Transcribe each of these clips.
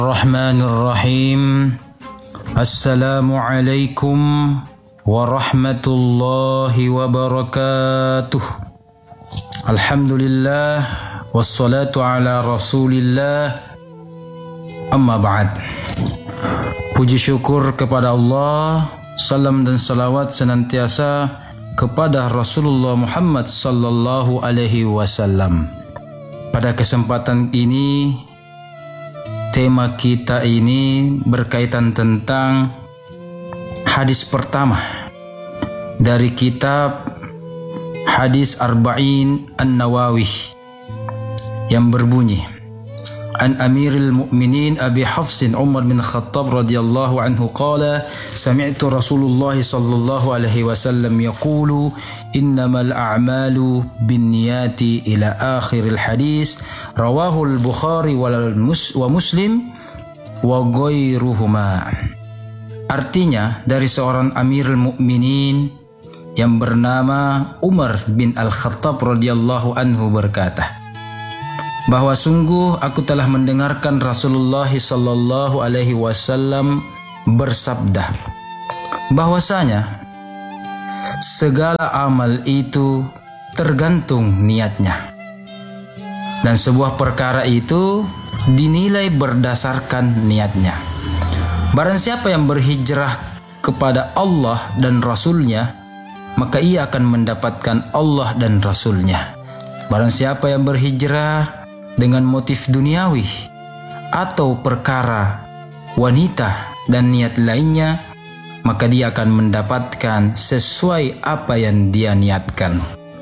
Bismillahirrahmanirrahim. Assalamualaikum warahmatullahi wabarakatuh. Alhamdulillah wassalatu ala rasulillah. Amma ba'd. Puji syukur kepada Allah, salam dan salawat senantiasa kepada Rasulullah Muhammad sallallahu alaihi wasallam. Pada kesempatan ini, tema kita ini berkaitan tentang hadis pertama dari kitab Hadis Arba'in An-Nawawi yang berbunyi, An Amiril Mu'minin Abi Hafsin Umar bin Khattab radhiyallahu anhu qala sami'tu Rasulullah sallallahu alaihi wasallam yaqulu innamal a'malu binniyati ila akhiril hadis rawahu al-Bukhari wa Muslim wa ghairuhuma. Artinya dari seorang Amirul Mukminin yang bernama Umar bin Al-Khattab radhiyallahu anhu berkata, bahwa sungguh aku telah mendengarkan Rasulullah sallallahu alaihi wasallam bersabda bahwasanya segala amal itu tergantung niatnya, dan sebuah perkara itu dinilai berdasarkan niatnya. Barang siapa yang berhijrah kepada Allah dan Rasulnya, maka ia akan mendapatkan Allah dan Rasulnya. Barang siapa yang berhijrah dengan motif duniawi atau perkara wanita dan niat lainnya, maka dia akan mendapatkan sesuai apa yang dia niatkan.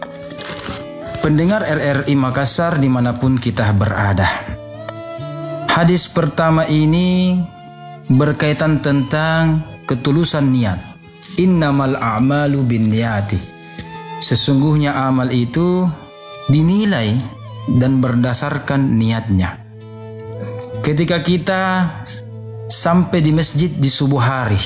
Pendengar RRI Makassar dimanapun kita berada, hadis pertama ini berkaitan tentang ketulusan niat. Innamal a'malu binniyati. Sesungguhnya amal itu dinilai dan berdasarkan niatnya. Ketika kita sampai di masjid di subuh hari,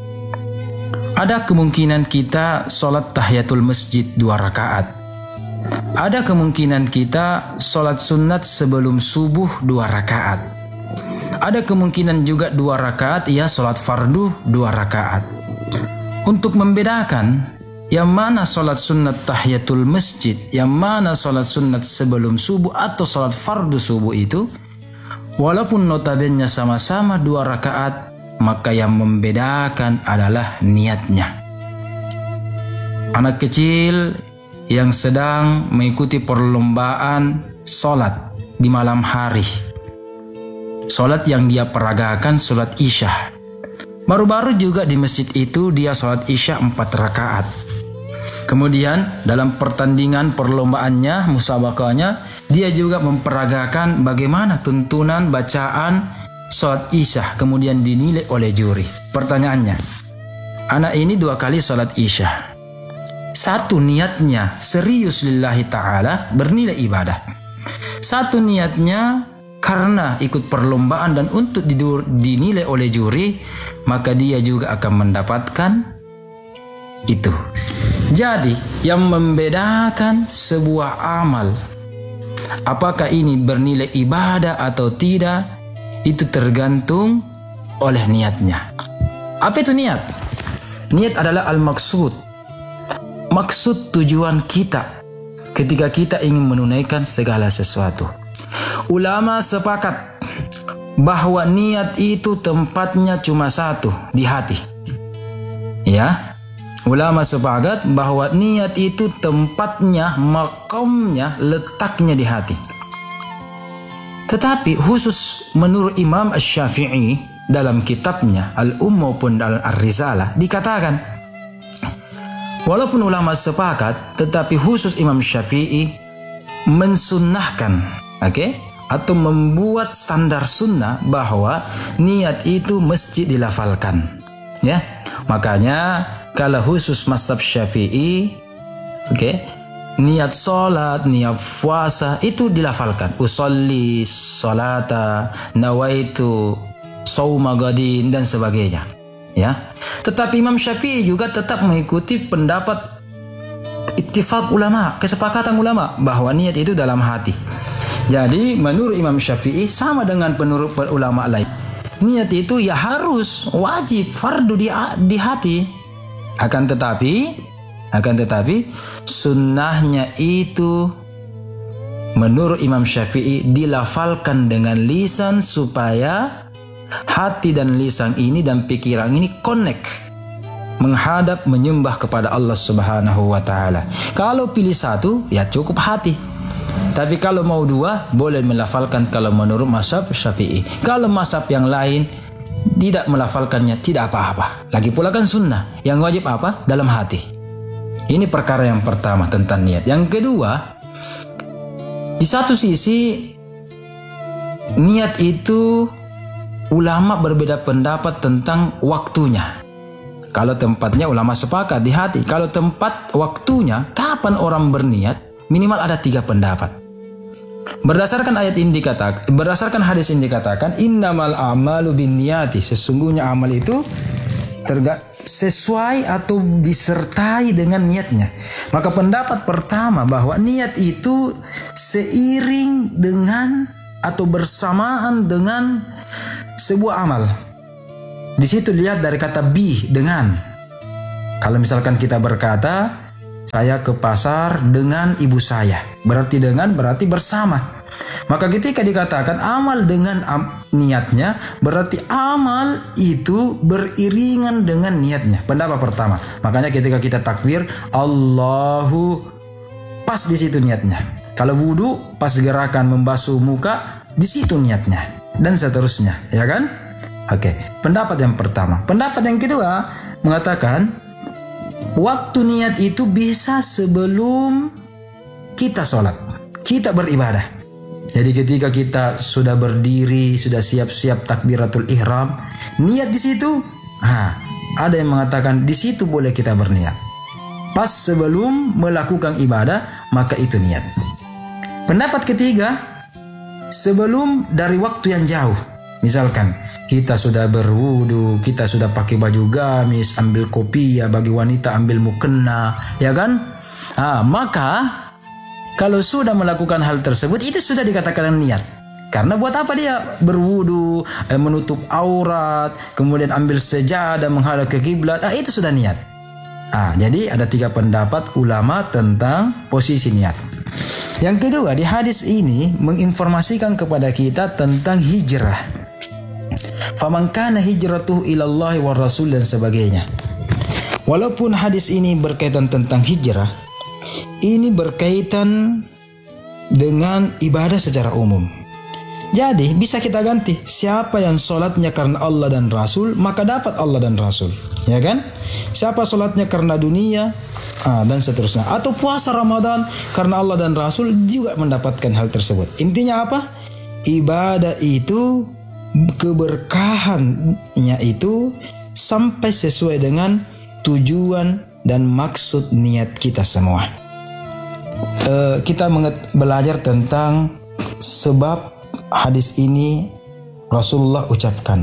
ada kemungkinan kita sholat tahiyatul masjid 2 rakaat. Ada kemungkinan kita sholat sunat sebelum subuh 2 rakaat. Ada kemungkinan juga 2 rakaat ia sholat fardu 2 rakaat. Untuk membedakan yang mana sholat sunat tahiyatul masjid, yang mana sholat sunat sebelum subuh atau sholat fardu subuh itu, walaupun notabene sama-sama 2 rakaat, maka yang membedakan adalah niatnya. Anak kecil yang sedang mengikuti perlombaan sholat di malam hari, sholat yang dia peragakan sholat isya. Baru-baru juga di masjid itu dia sholat isya 4 rakaat. Kemudian dalam pertandingan perlombaannya, musabakahnya, dia juga memperagakan bagaimana tuntunan bacaan sholat isya, kemudian dinilai oleh juri. Pertanyaannya, anak ini 2 kali sholat isya. Satu niatnya serius lillahi ta'ala, bernilai ibadah. Satu niatnya karena ikut perlombaan dan untuk dinilai oleh juri, maka dia juga akan mendapatkan itu. Jadi yang membedakan sebuah amal, apakah ini bernilai ibadah atau tidak, itu tergantung oleh niatnya. Apa itu niat? Niat adalah al-maksud. Maksud tujuan kita ketika kita ingin menunaikan segala sesuatu. Ulama sepakat bahwa niat itu tempatnya cuma satu, di hati. Ya, ulama sepakat bahwa niat itu tempatnya, makamnya, letaknya di hati. Tetapi khusus menurut Imam Asy-Syafi'i dalam kitabnya Al-Maupun dalam Ar-Risalah dikatakan, walaupun ulama sepakat, tetapi khusus Imam Syafi'i mensunnahkan, atau membuat standar sunnah bahwa niat itu mesti dilafalkan. Ya, makanya kalau khusus mazhab Syafi'i, niat sholat, niat puasa itu dilafalkan. Usolli sholata, nawaitu sauma gadin dan sebagainya. Ya, tetapi Imam Syafi'i juga tetap mengikuti pendapat ittifaq ulama, kesepakatan ulama bahwa niat itu dalam hati. Jadi menurut Imam Syafi'i sama dengan penurut ulama lain. niat itu ya harus, wajib, fardu di hati. Akan tetapi sunnahnya itu menurut Imam Syafi'i dilafalkan dengan lisan supaya hati dan lisan ini dan pikiran ini connect, menghadap menyembah kepada Allah Subhanahu wa taala. Kalau pilih satu ya cukup hati. Tapi kalau mau dua boleh melafalkan kalau menurut mazhab Syafi'i. Kalau mazhab yang lain tidak melafalkannya tidak apa-apa. Lagi pula kan sunnah. Yang wajib apa? Dalam hati. Ini perkara yang pertama tentang niat. Yang kedua, di satu sisi niat itu ulama berbeda pendapat tentang waktunya. Kalau tempatnya ulama sepakat di hati. Kalau tempat waktunya, kapan orang berniat, minimal ada 3 pendapat. Berdasarkan hadis ini dikatakan, innamal a'malu binniyati, sesungguhnya amal itu sesuai atau disertai dengan niatnya. Maka pendapat pertama bahwa niat itu seiring dengan atau bersamaan dengan sebuah amal. Di situ lihat dari kata bi, dengan. Kalau misalkan kita berkata, saya ke pasar dengan ibu saya, berarti bersama. Maka ketika dikatakan amal dengan niatnya, berarti amal itu beriringan dengan niatnya. Pendapat pertama. Makanya ketika kita takbir, Allahu, pas di situ niatnya. Kalau wudu, pas gerakan membasuh muka, di situ niatnya. Dan seterusnya, ya kan? Oke, pendapat yang pertama. Pendapat yang kedua mengatakan waktu niat itu bisa sebelum kita sholat, kita beribadah. Jadi ketika kita sudah berdiri, sudah siap-siap takbiratul ihram, niat di situ. Ada yang mengatakan di situ boleh kita berniat. Pas sebelum melakukan ibadah, maka itu niat. Pendapat ketiga, sebelum dari waktu yang jauh. Misalkan kita sudah berwudu, kita sudah pakai baju gamis, ambil kopiah, bagi wanita ambil mukena, ya kan? Maka kalau sudah melakukan hal tersebut, itu sudah dikatakan niat. Karena buat apa dia berwudu, menutup aurat, kemudian ambil sejadah menghadap ke kiblat, itu sudah niat. Jadi ada 3 pendapat ulama tentang posisi niat. Yang kedua, di hadis ini menginformasikan kepada kita tentang hijrah. Faman kana hijratuhu ilallahi war rasul dan sebagainya. Walaupun hadis ini berkaitan tentang hijrah, ini berkaitan dengan ibadah secara umum. Jadi bisa kita ganti, siapa yang sholatnya karena Allah dan Rasul, maka dapat Allah dan Rasul, ya kan? Siapa sholatnya karena dunia, dan seterusnya. Atau puasa Ramadan karena Allah dan Rasul, juga mendapatkan hal tersebut. Intinya apa? Ibadah itu, keberkahannya itu sampai sesuai dengan tujuan dan maksud niat kita semua. Kita belajar tentang sebab hadis ini Rasulullah ucapkan.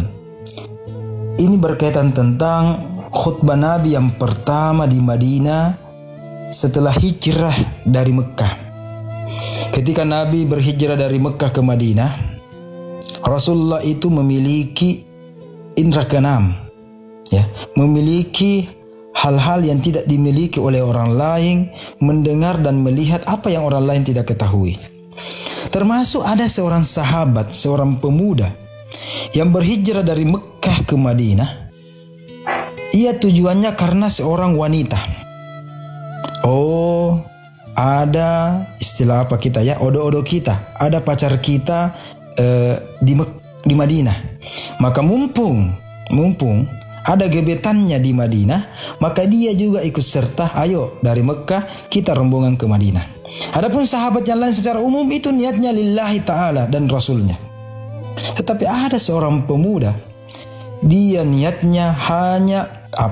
Ini berkaitan tentang khutbah Nabi yang pertama di Madinah setelah hijrah dari Mekah. Ketika Nabi berhijrah dari Mekah ke Madinah, Rasulullah itu memiliki indra keenam, ya, memiliki hal-hal yang tidak dimiliki oleh orang lain, mendengar dan melihat apa yang orang lain tidak ketahui. Termasuk ada seorang sahabat, seorang pemuda yang berhijrah dari Mekah ke Madinah. Ia tujuannya karena seorang wanita. Ada istilah apa kita ya, odo-odo kita, ada pacar kita di Madinah. Maka mumpung ada gebetannya di Madinah, maka dia juga ikut serta, ayo dari Mekah kita rombongan ke Madinah. Adapun sahabat yang lain secara umum itu niatnya lillahi ta'ala dan Rasulnya. Tetapi ada seorang pemuda, dia niatnya hanya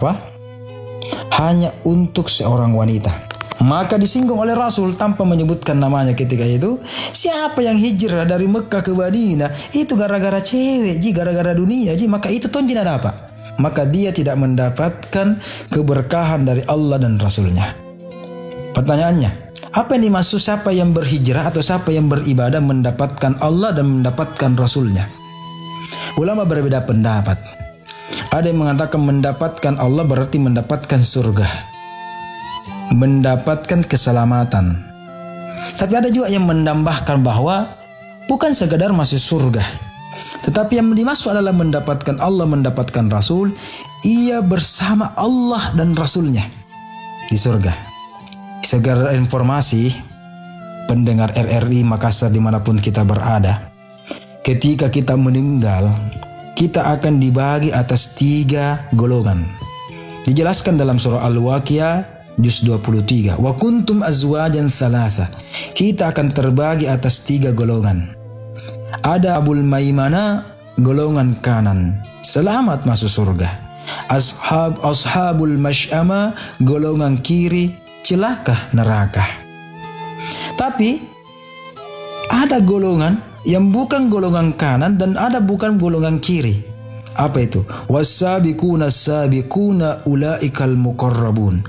untuk seorang wanita. Maka disinggung oleh Rasul tanpa menyebutkan namanya ketika itu. Siapa yang hijrah dari Mekah ke Madinah itu gara-gara cewek, gara-gara dunia, maka itu tuh tidak dapat. Maka dia tidak mendapatkan keberkahan dari Allah dan Rasulnya. Pertanyaannya, apa yang dimaksud siapa yang berhijrah atau siapa yang beribadah mendapatkan Allah dan mendapatkan Rasulnya? Ulama berbeda pendapat. Ada yang mengatakan mendapatkan Allah berarti mendapatkan surga, mendapatkan keselamatan. Tapi ada juga yang menambahkan bahwa bukan sekadar masuk surga, tetapi yang dimaksud adalah mendapatkan Allah, mendapatkan Rasul. Ia bersama Allah dan Rasulnya di surga. Segala informasi pendengar RRI Makassar dimanapun kita berada, ketika kita meninggal, kita akan dibagi atas 3 golongan. Dijelaskan dalam surah Al-Waqiah juz 23. Wa kuntum azwajan salasa. Kita akan terbagi atas 3 golongan. Ada Abul Maimana, golongan kanan, selamat masuk surga. Ashabul Mash'ama, golongan kiri, celaka neraka. Tapi ada golongan yang bukan golongan kanan dan ada bukan golongan kiri. Apa itu? Wasabiquna sabiquna ulaikal muqarrabun.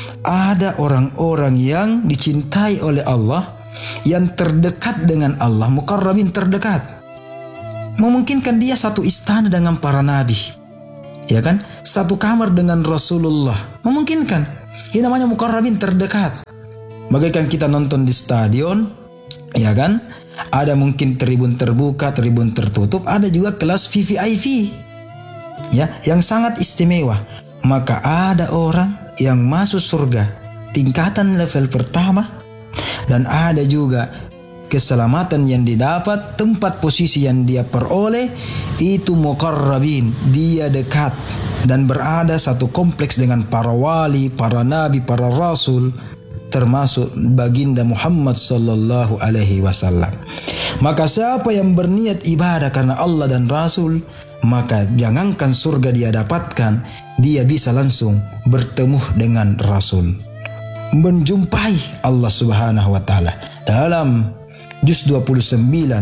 Ada orang-orang yang dicintai oleh Allah, yang terdekat dengan Allah, muqarrabin, terdekat. Memungkinkan dia satu istana dengan para nabi, ya kan? Satu kamar dengan Rasulullah. Memungkinkan. Ini namanya muqarrabin, terdekat. Bagaikan kita nonton di stadion, ya kan? Ada mungkin tribun terbuka, tribun tertutup, ada juga kelas VVIP, ya, yang sangat istimewa. Maka ada orang yang masuk surga tingkatan level pertama, dan ada juga keselamatan yang didapat, tempat posisi yang dia peroleh itu muqarrabin, dia dekat dan berada satu kompleks dengan para wali, para nabi, para rasul, termasuk baginda Muhammad sallallahu alaihi wasallam. Maka siapa yang berniat ibadah karena Allah dan Rasul, maka jangankan surga dia dapatkan, dia bisa langsung bertemu dengan Rasul, menjumpai Allah Subhanahu wa taala. Dalam juz 29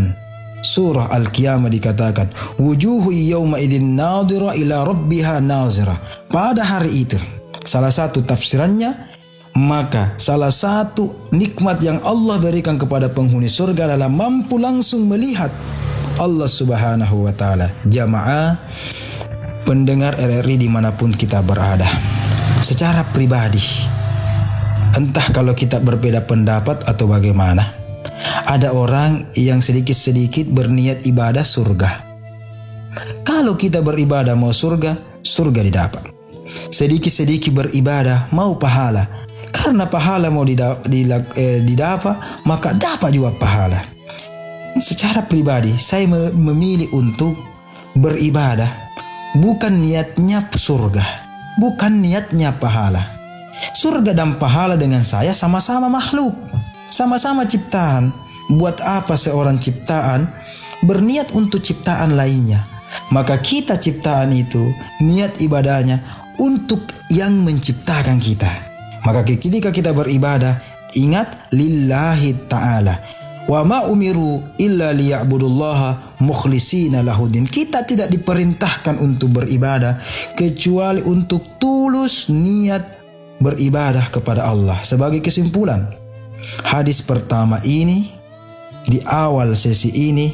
surah Al-Qiyamah dikatakan, wujuhu yawma idzin nadhira ila rabbiha nazira. Pada hari itu, salah satu tafsirannya, maka salah satu nikmat yang Allah berikan kepada penghuni surga adalah mampu langsung melihat Allah Subhanahu wa taala. Jamaah pendengar RRI dimanapun kita berada, secara pribadi, entah kalau kita berbeda pendapat atau bagaimana, ada orang yang sedikit-sedikit berniat ibadah surga. Kalau kita beribadah mau surga, surga didapat. Sedikit-sedikit beribadah mau pahala, karena pahala mau didapat, maka dapat juga pahala. Secara pribadi, saya memilih untuk beribadah bukan niatnya surga, bukan niatnya pahala. Surga dan pahala dengan saya sama-sama makhluk, sama-sama ciptaan. Buat apa seorang ciptaan berniat untuk ciptaan lainnya? Maka kita ciptaan itu niat ibadahnya untuk yang menciptakan kita. Maka ketika kita beribadah, ingat lillahi ta'ala. Wa ma umiru illa liya'budullaha mukhlishina lahuddin. Kita tidak diperintahkan untuk beribadah kecuali untuk tulus niat beribadah kepada Allah. Sebagai kesimpulan, hadis pertama ini, di awal sesi ini,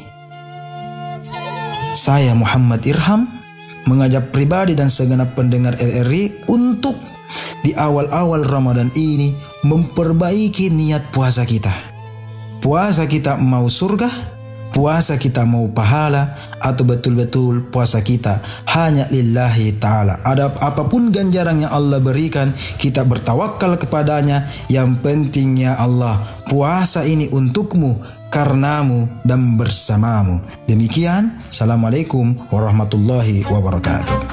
saya Muhammad Irham mengajak pribadi dan segenap pendengar RRI untuk di awal-awal Ramadan ini memperbaiki niat puasa kita. Puasa kita mau surga, puasa kita mau pahala, atau betul-betul puasa kita hanya lillahi ta'ala. Ada apapun ganjaran yang Allah berikan, kita bertawakal kepadanya. Yang pentingnya Allah, puasa ini untukmu, karenamu dan bersamamu. Demikian, Assalamualaikum warahmatullahi wabarakatuh.